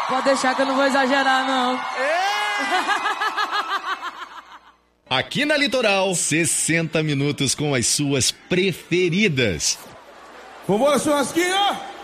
Pode deixar que eu não vou exagerar, não. Aqui na Litoral, 60 minutos com as suas preferidas. Vambora, churrasquinho!